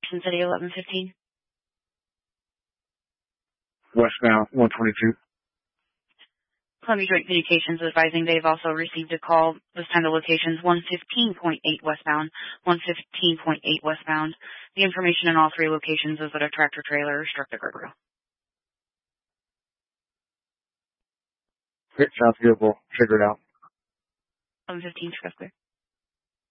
City 1115. Westbound 122. Columbia Joint Communications advising they've also received a call. This time the location's 115.8 westbound, 115.8 westbound. The information in all three locations is that a tractor trailer struck the guardrail. Okay, sounds good. We'll figure it out. 1115 struck clear.